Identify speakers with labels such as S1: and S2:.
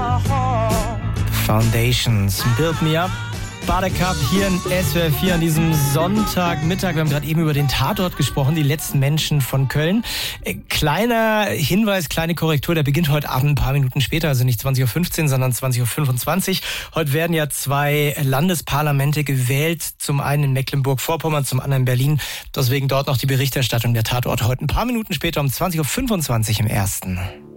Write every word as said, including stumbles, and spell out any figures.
S1: Foundations, Build Me Up. Buttercup hier in S W R vier an diesem Sonntagmittag. Wir haben gerade eben über den Tatort gesprochen, die letzten Menschen von Köln. Kleiner Hinweis, kleine Korrektur, der beginnt heute Abend ein paar Minuten später, also nicht zwanzig Uhr fünfzehn, sondern zwanzig Uhr fünfundzwanzig. Heute werden ja zwei Landesparlamente gewählt, zum einen in Mecklenburg-Vorpommern, zum anderen in Berlin. Deswegen dort noch die Berichterstattung der Tatort heute ein paar Minuten später um zwanzig Uhr fünfundzwanzig im ersten.